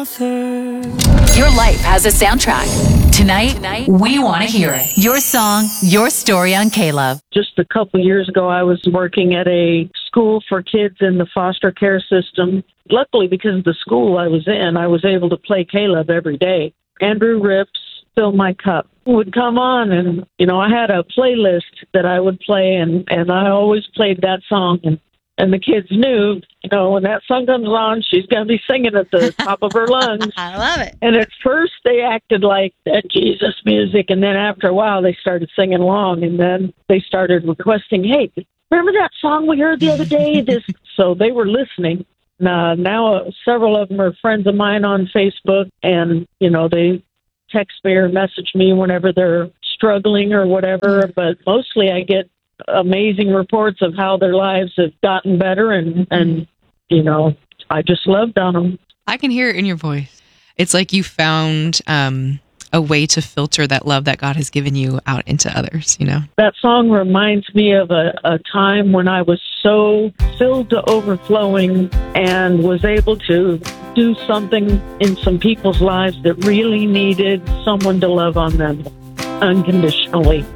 author. Your life has a soundtrack. Tonight, we want to hear it. Your song, your story on K-Love. Just a couple years ago, I was working at a school for kids in the foster care system. Luckily, because of the school I was in, I was able to play K-Love every day. Andrew Ripp's Fill My Cup would come on, and, I had a playlist that I would play, and I always played that song, and the kids knew, when that song comes on, she's going to be singing at the top of her lungs. I love it. And at first, they acted like that Jesus music, and then after a while, they started singing along, and then they started requesting, hey, remember that song we heard the other day? So they were listening. Now several of them are friends of mine on Facebook, and, they text me or message me whenever they're struggling or whatever, but mostly I get amazing reports of how their lives have gotten better, and I just loved on them. I can hear it in your voice. It's like you found a way to filter that love that God has given you out into others, That song reminds me of a time when I was so filled to overflowing and was able to do something in some people's lives that really needed someone to love on them unconditionally.